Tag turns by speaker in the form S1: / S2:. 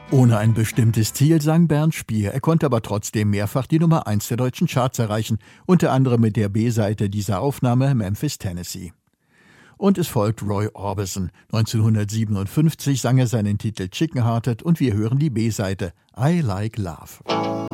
S1: Ohne ein bestimmtes Ziel, sang Bernd Spier. Er konnte aber trotzdem mehrfach die Nummer 1 der deutschen Charts erreichen, unter anderem mit der B-Seite dieser Aufnahme Memphis, Tennessee. Und es folgt Roy Orbison. 1957 sang er seinen Titel Chicken Hearted und wir hören die B-Seite I Like Love.